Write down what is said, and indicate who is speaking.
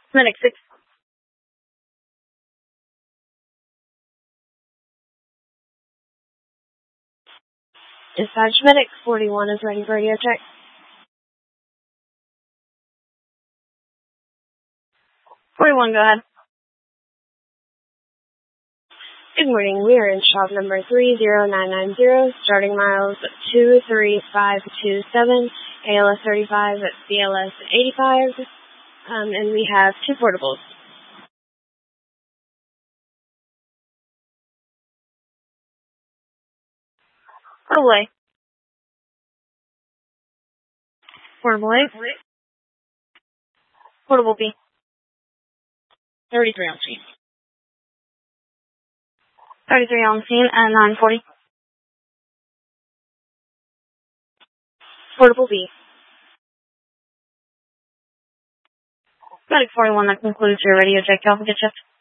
Speaker 1: Medic 6. Dispatch Medic 41 is ready for radio check. 41, go ahead. Good morning. We are in shop number 30990, starting miles 23527, ALS 35, BLS 85, and we have 2 portables. Portable A. Portable A. Portable B. 33 on scene. 33 on scene and 940. Portable B. Medic 41, that concludes your radio check. Y'all can get checked.